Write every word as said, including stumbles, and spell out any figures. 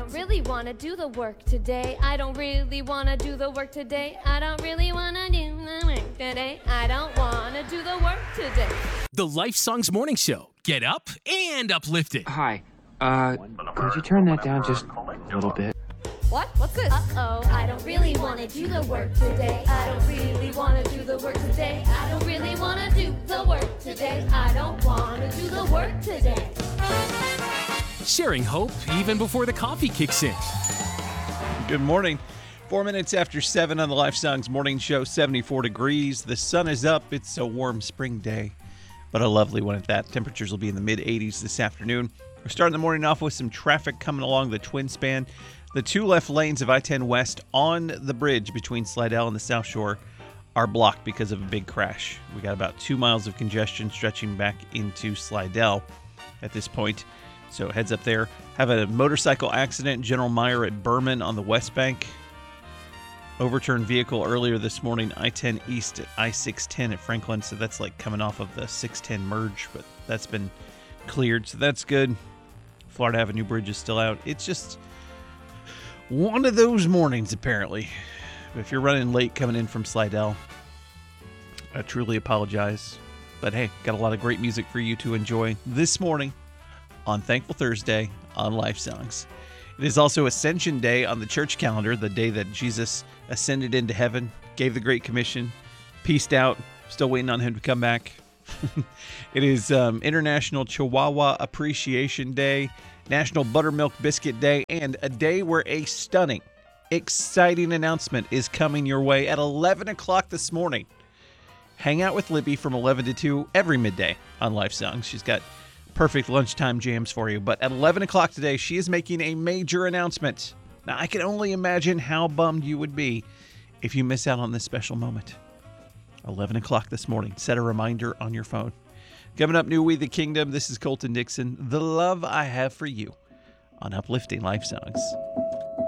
don't really want to do the work today. I don't really want to do the work today. I don't really want to do the work today. I don't want to do the work today. The Life Songs Morning Show. Get up and uplifted. Hi. Uh, could you turn that down just a little bit? What? What's this? Uh-oh, I don't really want to do the work today. I don't really want to do the work today. I don't really want to do the work today. I don't want to do the work today. Sharing hope even before the coffee kicks in. Good morning. Four minutes after seven on the Life Songs Morning Show, seventy-four degrees. The sun is up. It's a warm spring day, but a lovely one at that. Temperatures will be in the mid eighties this afternoon. We're starting the morning off with some traffic coming along the twin span. The two left lanes of I ten West on the bridge between Slidell and the South Shore are blocked because of a big crash. We got about two miles of congestion stretching back into Slidell at this point. So heads up there. Have a motorcycle accident, General Meyer at Berman on the West Bank. Overturned vehicle earlier this morning, I ten East at I six ten at Franklin. So that's like coming off of the six ten merge, but that's been cleared. So that's good. Florida Avenue Bridge is still out. It's just one of those mornings, apparently. If you're running late coming in from Slidell, I truly apologize. But hey, got a lot of great music for you to enjoy this morning on Thankful Thursday on Life Songs. It is also Ascension Day on the church calendar, the day that Jesus ascended into heaven, gave the Great Commission, peaced out, still waiting on him to come back. It is um, International Chihuahua Appreciation Day, National Buttermilk Biscuit Day, and a day where a stunning, exciting announcement is coming your way at eleven o'clock this morning. Hang out with Libby from eleven to two every midday on Life Songs. She's got perfect lunchtime jams for you. But at eleven o'clock today, she is making a major announcement. Now, I can only imagine how bummed you would be if you miss out on this special moment. eleven o'clock this morning. Set a reminder on your phone. Coming up, new We the Kingdom. This is Colton Dixon. The love I have for you on Uplifting Life Songs.